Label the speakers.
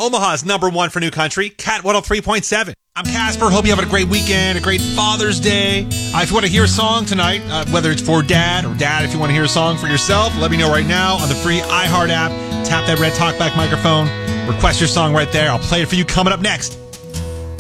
Speaker 1: Omaha's number one for new country, Cat 103.7. I'm Casper. Hope you have a great weekend, a great Father's Day. If you want to hear a song tonight, whether it's for Dad or Dad, if you want to hear a song for yourself, let me know right now on the free iHeart app. Tap that red talkback microphone. Request your song right there. I'll play it for you coming up next.